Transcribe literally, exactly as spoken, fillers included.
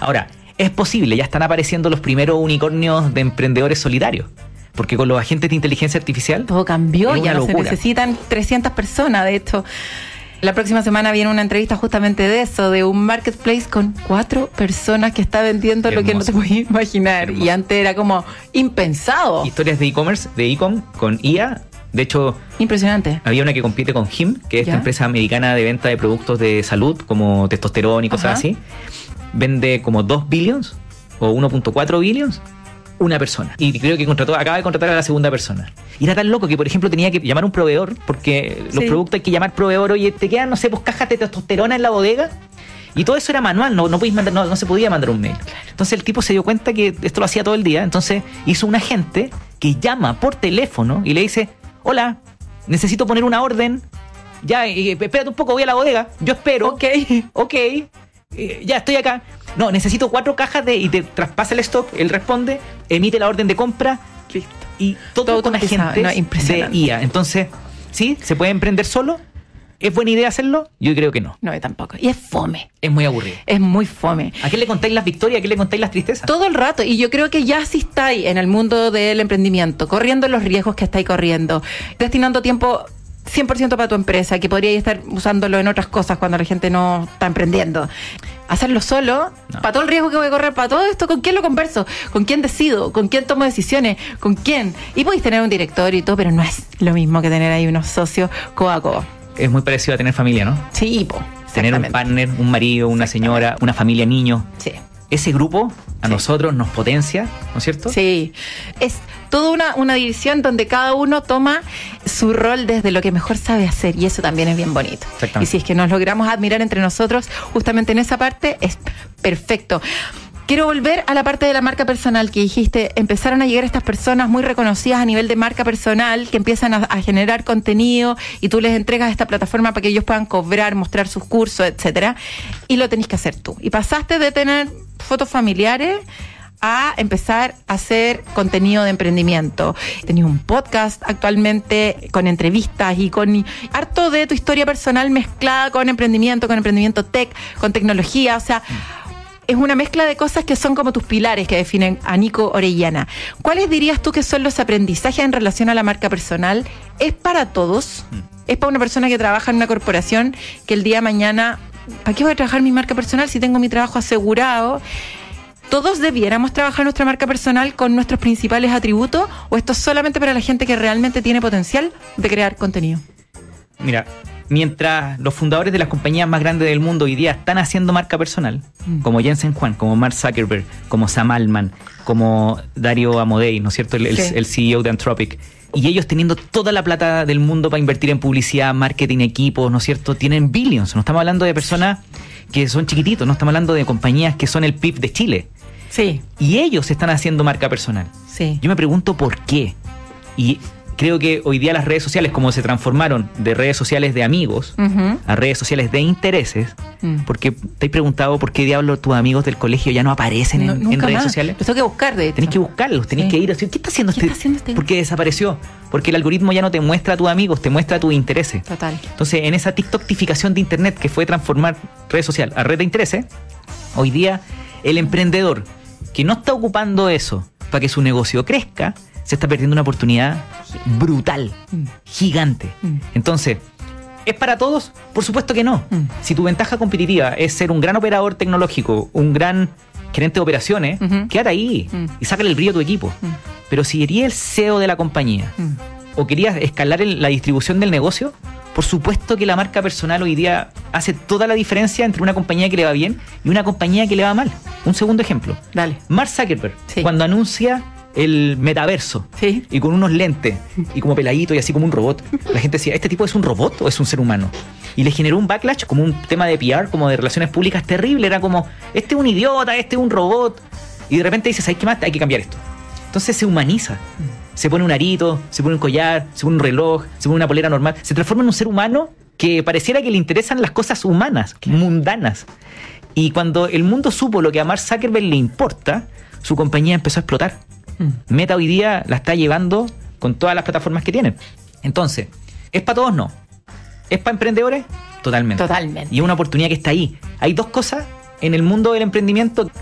Ahora, es posible, ya están apareciendo los primeros unicornios de emprendedores solidarios. Porque con los agentes de inteligencia artificial... Todo cambió, ya no locura. Se necesitan trescientas personas, de hecho. La próxima semana viene una entrevista justamente de eso, de un marketplace con cuatro personas que está vendiendo Hermoso. Lo que no te podías imaginar. Hermoso. Y antes era como impensado. Historias de e-commerce, de e-com con I A. De hecho, impresionante. Había una que compite con Him, que es ¿Ya? esta empresa americana de venta de productos de salud, como testosterona y cosas Ajá. así. Vende como dos billions o uno punto cuatro billions una persona. Y creo que contrató, acaba de contratar a la segunda persona. Y era tan loco que, por ejemplo, tenía que llamar a un proveedor, porque los sí. productos hay que llamar proveedor. Oye, te quedan, no sé, pues cajas de testosterona en la bodega. Y todo eso era manual, no, no, podéis mandar, no, no se podía mandar un mail. Entonces el tipo se dio cuenta que esto lo hacía todo el día. Entonces hizo un agente que llama por teléfono y le dice: hola, necesito poner una orden. Ya, eh, espérate un poco, voy a la bodega. Yo espero. Ok. Ok. Eh, ya, estoy acá. No, necesito cuatro cajas de... Y te traspasa el stock, él responde, emite la orden de compra. Listo. Y todo, todo con agentes no, de I A. Entonces, ¿sí? ¿Se puede emprender solo? ¿Es buena idea hacerlo? Yo creo que no. No, yo tampoco. Y es fome. Es muy aburrido. Es muy fome. ¿A qué le contáis las victorias? ¿A qué le contáis las tristezas? Todo el rato. Y yo creo que ya sí estáis en el mundo del emprendimiento, corriendo los riesgos que estáis corriendo, destinando tiempo cien por ciento para tu empresa, que podríais estar usándolo en otras cosas cuando la gente no está emprendiendo. Hacerlo solo, no. Para todo el riesgo que voy a correr, para todo esto, ¿con quién lo converso? ¿Con quién decido? ¿Con quién tomo decisiones? ¿Con quién? Y podéis tener un directorio y todo, pero no es lo mismo que tener ahí unos socios codo a codo. Es muy parecido a tener familia, ¿no? Sí, po. Tener un partner, un marido, una señora, una familia, niños. Sí. Ese grupo a sí. nosotros nos potencia, ¿no es cierto? Sí. Es toda una, una división donde cada uno toma su rol desde lo que mejor sabe hacer, y eso también es bien bonito. Y si es que nos logramos admirar entre nosotros, justamente en esa parte, es perfecto. Quiero volver a la parte de la marca personal que dijiste. Empezaron a llegar estas personas muy reconocidas a nivel de marca personal que empiezan a, a generar contenido y tú les entregas esta plataforma para que ellos puedan cobrar, mostrar sus cursos, etcétera. Y lo tenés que hacer tú. Y pasaste de tener fotos familiares a empezar a hacer contenido de emprendimiento. Tenés un podcast actualmente con entrevistas y con harto de tu historia personal mezclada con emprendimiento, con emprendimiento tech, con tecnología. O sea, es una mezcla de cosas que son como tus pilares que definen a Nico Orellana. ¿Cuáles dirías tú que son los aprendizajes en relación a la marca personal? ¿Es para todos? ¿Es para una persona que trabaja en una corporación que el día de mañana, ¿para qué voy a trabajar mi marca personal si tengo mi trabajo asegurado? ¿Todos debiéramos trabajar nuestra marca personal con nuestros principales atributos? ¿O esto es solamente para la gente que realmente tiene potencial de crear contenido? Mira, mientras los fundadores de las compañías más grandes del mundo hoy día están haciendo marca personal, mm. como Jensen Huang, como Mark Zuckerberg, como Sam Altman, como Dario Amodei, ¿no es cierto? El, sí. el, el C E O de Anthropic. Y ellos teniendo toda la plata del mundo para invertir en publicidad, marketing, equipos, ¿no es cierto? Tienen billions. No estamos hablando de personas que son chiquititos, no estamos hablando de compañías que son el P I B de Chile. Sí. Y ellos están haciendo marca personal. Sí. Yo me pregunto por qué. Y creo que hoy día las redes sociales, como se transformaron de redes sociales de amigos uh-huh. a redes sociales de intereses, uh-huh. porque te he preguntado por qué diablos tus amigos del colegio ya no aparecen no, en, en redes más. sociales. Los tengo que buscar, de hecho. Tenés que buscarlos, tenés sí. que ir a decir, ¿qué está haciendo, ¿Qué este? está haciendo este? ¿Por qué desapareció? Porque el algoritmo ya no te muestra a tus amigos, te muestra a tus intereses. Total. Entonces, en esa TikTokificación de internet que fue transformar red social a red de intereses, hoy día el emprendedor que no está ocupando eso para que su negocio crezca, se está perdiendo una oportunidad brutal, mm. gigante. Mm. Entonces, ¿es para todos? Por supuesto que no. Mm. Si tu ventaja competitiva es ser un gran operador tecnológico, un gran gerente de operaciones, uh-huh. quédate ahí mm. y sácale el brillo a tu equipo. Mm. Pero si eres el C E O de la compañía mm. o querías escalar el, la distribución del negocio, por supuesto que la marca personal hoy día hace toda la diferencia entre una compañía que le va bien y una compañía que le va mal. Un segundo ejemplo. Dale. Mark Zuckerberg, sí. cuando anuncia el metaverso sí. y con unos lentes y como peladito y así como un robot, la gente decía, ¿este tipo es un robot o es un ser humano? Y le generó un backlash, como un tema de P R, como de relaciones públicas terrible. Era como, este es un idiota, este es un robot. Y de repente dices, ¿sabes qué más? Hay que cambiar esto. Entonces se humaniza. Se pone un arito, se pone un collar, se pone un reloj, se pone una polera normal. Se transforma en un ser humano que pareciera que le interesan las cosas humanas, mundanas. Y cuando el mundo supo lo que a Mark Zuckerberg le importa, su compañía empezó a explotar. Mm. Meta hoy día la está llevando con todas las plataformas que tienen. Entonces, ¿es para todos? No. ¿Es para emprendedores? Totalmente. Totalmente. Y es una oportunidad que está ahí. Hay dos cosas en el mundo del emprendimiento